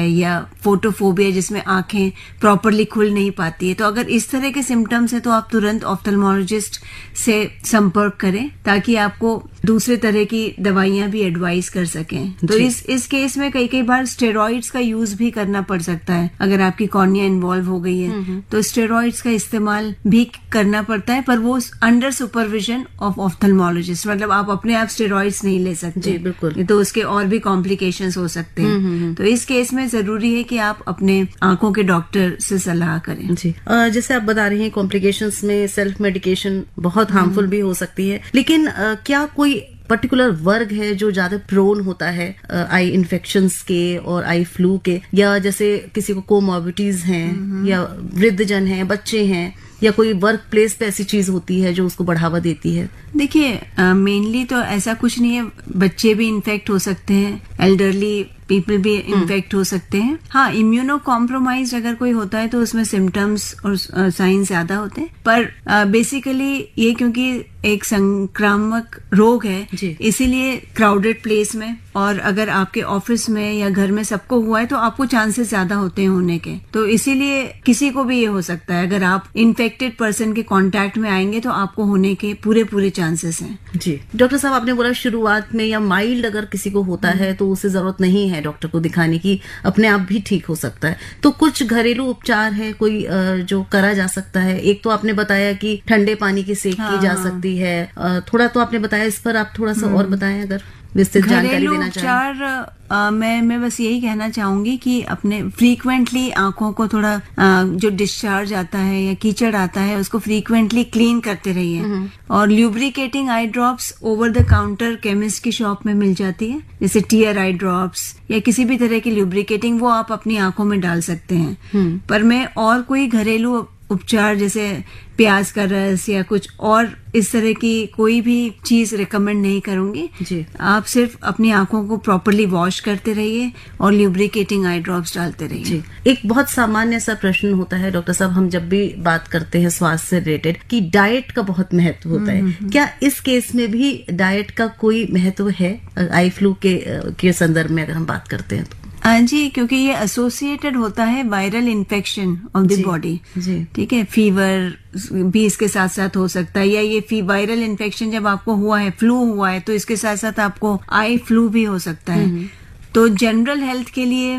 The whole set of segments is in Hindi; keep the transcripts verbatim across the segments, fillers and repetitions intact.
या फोटोफोबिया जिसमें आंखें प्रॉपरली खुल नहीं पाती है। तो अगर इस तरह के सिम्टम्स है तो आप तुरंत ऑफ्थल्मोलॉजिस्ट से संपर्क करें ताकि आपको दूसरे तरह की दवाइयां भी एडवाइस कर सकें। तो इस इस केस में कई कई बार स्टेरॉइड्स का यूज भी करना पड़ सकता है। अगर आपकी कॉर्निया इन्वॉल्व हो गई है तो स्टेरॉइड्स का इस्तेमाल भी करना पड़ता है, पर वो अंडर सुपरविजन ऑफ ऑफ्थल्मोलॉजिस्ट, मतलब आप अपने आप स्टेरॉइड्स नहीं ले सकते। जी बिल्कुल। तो उसके और भी कॉम्प्लिकेशंस हो सकते हैं। तो इस केस में जरूरी है कि आप अपने आंखों के डॉक्टर से सलाह करें। जी आ, जैसे आप बता रही हैं कॉम्प्लिकेशंस में सेल्फ मेडिकेशन बहुत हार्मफुल भी हो सकती है, लेकिन आ, क्या कोई पर्टिकुलर वर्ग है जो ज्यादा प्रोन होता है आई इन्फेक्शंस के और आई फ्लू के, या जैसे किसी को कोमॉर्बिडिटीज हैं या वृद्धजन हैं, बच्चे हैं, या कोई वर्क प्लेस पे ऐसी चीज होती है जो उसको बढ़ावा देती है? देखिए मेनली तो ऐसा कुछ नहीं है, बच्चे भी इन्फेक्ट हो सकते हैं, एल्डरली पीपल भी इन्फेक्ट हो सकते हैं। हाँ, इम्यूनो कॉम्प्रोमाइज अगर कोई होता है तो उसमें सिम्टम्स और साइन ज्यादा होते हैं, पर बेसिकली ये क्योंकि एक संक्रामक रोग है इसीलिए क्राउडेड प्लेस में, और अगर आपके ऑफिस में या घर में सबको हुआ है तो आपको चांसेस ज्यादा होते हैं होने के। तो इसीलिए किसी को भी ये हो सकता है, अगर आप इन्फेक्टेड पर्सन के कांटेक्ट में आएंगे तो आपको होने के पूरे पूरे चांसेस हैं। जी डॉक्टर साहब, आपने बोला शुरुआत में या माइल्ड अगर किसी को होता है तो उसे जरूरत नहीं है डॉक्टर को दिखाने की, अपने आप भी ठीक हो सकता है। तो कुछ घरेलू उपचार है कोई जो करा जा सकता है? एक तो आपने बताया कि ठंडे पानी की सेक की जा सकती है, थोड़ा तो आपने बताया, इस पर आप थोड़ा सा और बताएं अगर विस्तृत जानकारी देना चाहें। उपचार मैं मैं बस यही कहना चाहूंगी कि अपने फ्रीक्वेंटली आंखों को थोड़ा आ, जो डिस्चार्ज आता है या कीचड़ आता है उसको फ्रीक्वेंटली क्लीन करते रहिए। और lubricating eye drops over the counter chemist की शॉप में मिल जाती है, जैसे टीयर आई ड्रॉप्स या किसी भी तरह की ल्यूब्रिकेटिंग, वो आप अपनी आंखों में डाल सकते हैं। पर मैं और कोई घरेलू उपचार जैसे प्याज का रस या कुछ और इस तरह की कोई भी चीज रिकमेंड नहीं करूंगी। जी। आप सिर्फ अपनी आंखों को प्रॉपरली वॉश करते रहिए और ल्यूब्रिकेटिंग आई ड्रॉप्स डालते रहिए। जी। एक बहुत सामान्य सा प्रश्न होता है डॉक्टर साहब, हम जब भी बात करते हैं स्वास्थ्य से रिलेटेड, कि डाइट का बहुत महत्व होता है। क्या इस केस में भी डाइट का कोई महत्व है आई फ्लू के, के संदर्भ में अगर हम बात करते हैं तो? हाँ जी, क्योंकि ये एसोसिएटेड होता है viral infection of the body. ठीक है, फीवर भी इसके साथ साथ हो सकता है, या ये वायरल इन्फेक्शन जब आपको हुआ है, फ्लू हुआ है, तो इसके साथ साथ आपको आई फ्लू भी हो सकता है। तो जनरल हेल्थ के लिए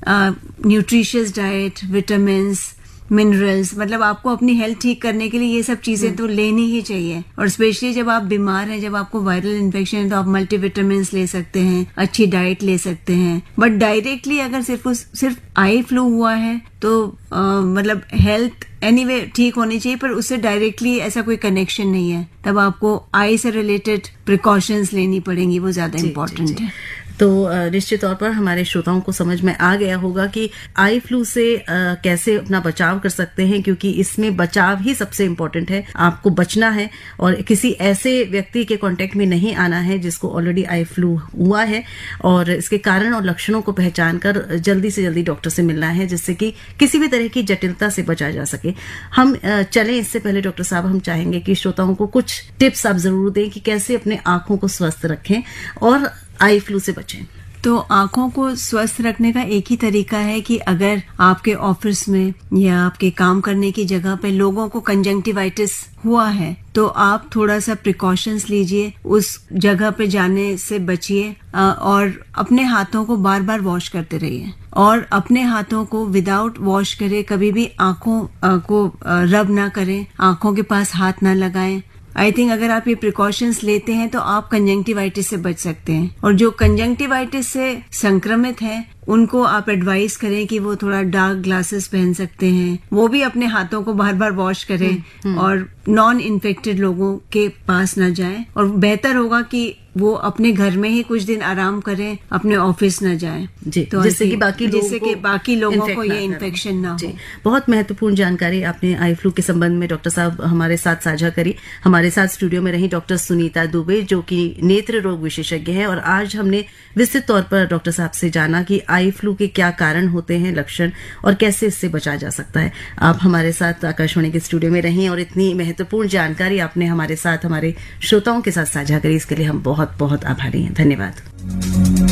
न्यूट्रिशियस डाइट, विटामिन, मिनरल्स, मतलब आपको अपनी हेल्थ ठीक करने के लिए ये सब चीजें तो लेनी ही चाहिए। और स्पेशली जब आप बीमार हैं, जब आपको वायरल इन्फेक्शन है, तो आप मल्टीविटामिन ले सकते हैं, अच्छी डाइट ले सकते हैं। बट डायरेक्टली अगर सिर्फ सिर्फ आई फ्लू हुआ है तो आ, मतलब हेल्थ एनीवे ठीक होनी चाहिए, पर उससे डायरेक्टली ऐसा कोई कनेक्शन नहीं है। तब आपको आई से रिलेटेड प्रिकॉशंस लेनी पड़ेंगी, वो ज्यादा इम्पोर्टेंट है। तो निश्चित तौर पर हमारे श्रोताओं को समझ में आ गया होगा कि आई फ्लू से कैसे अपना बचाव कर सकते हैं, क्योंकि इसमें बचाव ही सबसे इम्पोर्टेंट है। आपको बचना है और किसी ऐसे व्यक्ति के कांटेक्ट में नहीं आना है जिसको ऑलरेडी आई फ्लू हुआ है, और इसके कारण और लक्षणों को पहचान कर जल्दी से जल्दी डॉक्टर से मिलना है, जिससे कि किसी भी तरह की जटिलता से बचा जा सके। हम चलें इससे पहले डॉक्टर साहब, हम चाहेंगे कि श्रोताओं को कुछ टिप्स आप जरूर दें कि कैसे अपने आंखों को स्वस्थ रखें और आई फ्लू से बचें। तो आंखों को स्वस्थ रखने का एक ही तरीका है कि अगर आपके ऑफिस में या आपके काम करने की जगह पे लोगों को कंजंक्टिवाइटिस हुआ है तो आप थोड़ा सा प्रिकॉशंस लीजिए, उस जगह पे जाने से बचिए और अपने हाथों को बार बार वॉश करते रहिए। और अपने हाथों को विदाउट वॉश करे कभी भी आंखों को रब ना करें, आंखों के पास हाथ ना लगाएं। आई थिंक अगर आप ये प्रिकॉशंस लेते हैं तो आप कंजंक्टिवाइटिस से बच सकते हैं। और जो कंजंक्टिवाइटिस से संक्रमित हैं उनको आप एडवाइस करें कि वो थोड़ा डार्क ग्लासेस पहन सकते हैं, वो भी अपने हाथों को बार बार वॉश करें और नॉन इन्फेक्टेड लोगों के पास न जाएं। और बेहतर होगा कि वो अपने घर में ही कुछ दिन आराम करें, अपने ऑफिस न जाएं, जी, तो जिससे कि बाकी जिससे कि बाकी लोगों को ये इन्फेक्शन ना हो। बहुत महत्वपूर्ण जानकारी आपने आई फ्लू के संबंध में डॉक्टर साहब हमारे साथ साझा करी। हमारे साथ स्टूडियो में रही डॉक्टर सुनीता दुबे, जो कि नेत्र रोग विशेषज्ञ है, और आज हमने विस्तृत तौर पर डॉक्टर साहब से जाना कि आई फ्लू के क्या कारण होते हैं, लक्षण, और कैसे इससे बचा जा सकता है। आप हमारे साथ आकाशवाणी के स्टूडियो में रहीं और इतनी महत्वपूर्ण जानकारी आपने हमारे साथ, हमारे श्रोताओं के साथ साझा करी, इसके लिए हम बहुत बहुत आभारी हैं। धन्यवाद।